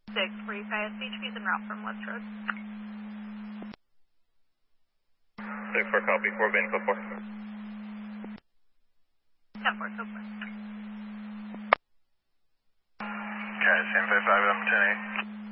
645, CHP's en route from West Road. 6-4 copy, 4 bin, code 4. 10-4, so far. Okay, same 55, I'm 10-8.